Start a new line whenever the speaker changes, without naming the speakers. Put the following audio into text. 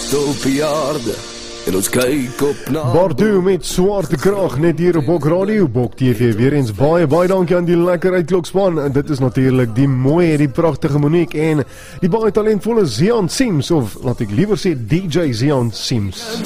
op die aarde en ons kyk op na
Bardu met Swarte Krag net hier op Bok Radio, Bok TV. Weer eens baie dankie aan die lekker uitklokspan. En dit is natuurlik die mooie, die pragtige Monique en die baie talentvolle Zian Sims, of laat ek liewer sê DJ Zian Sims.